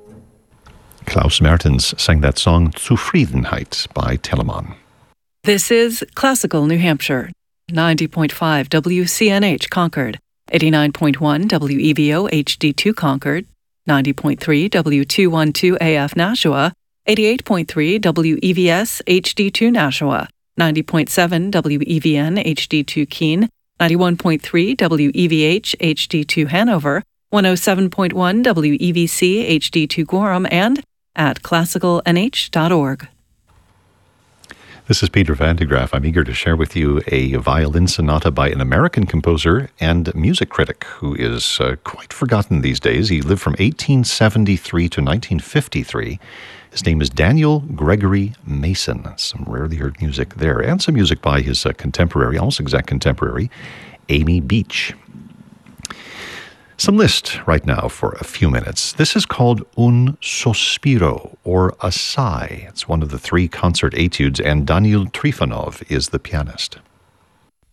Klaus Mertens sang that song Zufriedenheit by Telemann. This is Classical New Hampshire, 90.5 WCNH Concord, 89.1 WEVO HD2 Concord, 90.3 W212 AF Nashua, 88.3 WEVS HD2 Nashua, 90.7 WEVN HD2 Keene, 91.3 WEVH HD2 Hanover, 107.1 WEVC HD2 Gorham, and at classicalnh.org. This is Peter Van de Graaff. I'm eager to share with you a violin sonata by an American composer and music critic who is quite forgotten these days. He lived from 1873 to 1953. His name is Daniel Gregory Mason. Some rarely heard music there, and some music by his contemporary, almost exact contemporary, Amy Beach. Some Liszt right now for a few minutes. This is called Un Sospiro, or a sigh. It's one of the 3 concert etudes, and Daniil Trifonov is the pianist.